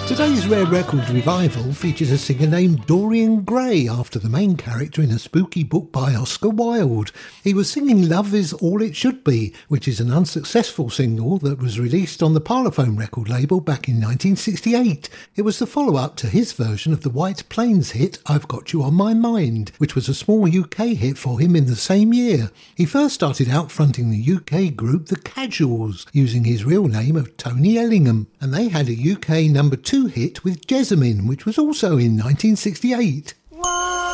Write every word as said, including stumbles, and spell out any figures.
Today's Rare Records revival features a singer named Dorian Gray after the main character in a spooky book by Oscar Wilde. He was singing Love Is All It Should Be, which is an unsuccessful single that was released on the Parlophone record label back in nineteen sixty-eight. It was the follow-up to his version of the White Plains hit I've Got You On My Mind, which was a small U K hit for him in the same year. He first started out fronting the U K group The Casuals, using his real name of Tony Ellingham, and they had a U K number two hit with Jessamine, which was also in nineteen sixty-eight.